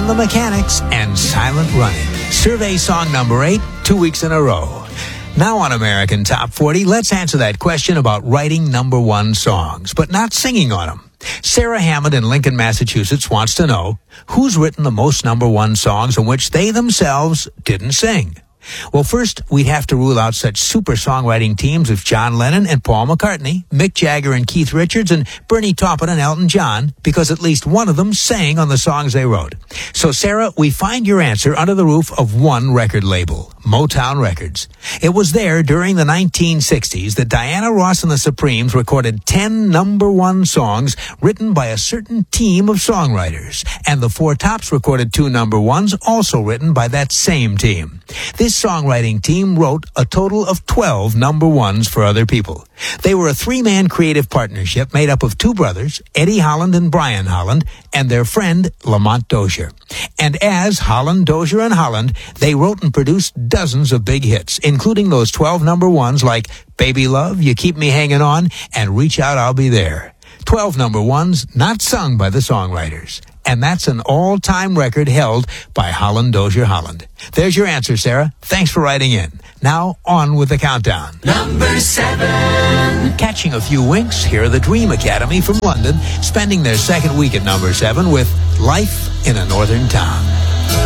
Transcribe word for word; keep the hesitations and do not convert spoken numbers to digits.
and the Mechanics and Silent Running. Survey song number eight, two weeks in a row. Now on American Top forty, let's answer that question about writing number one songs, but not singing on them. Sarah Hammond in Lincoln, Massachusetts wants to know who's written the most number one songs in which they themselves didn't sing. Well, first, we'd have to rule out such super songwriting teams as John Lennon and Paul McCartney, Mick Jagger and Keith Richards, and Bernie Taupin and Elton John, because at least one of them sang on the songs they wrote. So, Sarah, we find your answer under the roof of one record label, Motown Records. It was there during the nineteen sixties that Diana Ross and the Supremes recorded ten number one songs written by a certain team of songwriters, and the Four Tops recorded two number ones also written by that same team. This songwriting team wrote a total of twelve number ones for other people. They were a three-man creative partnership made up of two brothers, Eddie Holland and Brian Holland, and their friend Lamont Dozier. And as Holland, Dozier, and Holland, they wrote and produced dozens of big hits, including those twelve number ones like Baby Love, You Keep Me Hanging On, and Reach Out, I'll Be There. twelve number ones not sung by the songwriters. And that's an all-time record held by Holland, Dozier, Holland. There's your answer, Sarah. Thanks for writing in. Now, on with the countdown. Number seven. Catching a few winks, here are the Dream Academy from London, spending their second week at number seven with Life in a Northern Town.